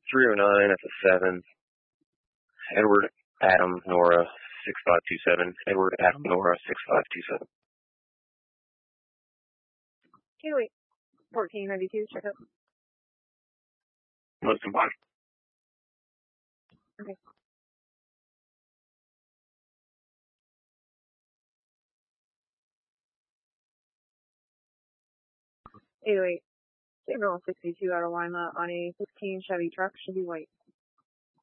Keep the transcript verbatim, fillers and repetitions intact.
three oh nine, that's a seven. Edward, Adam, Nora, six five two seven. Edward, Adam, Nora, six five two seven. Okay, wait. fourteen ninety-two, check up. Most combined. Okay. eight oh eight. Signal sixty-two out of Lima on a fifteen Chevy truck, should be white.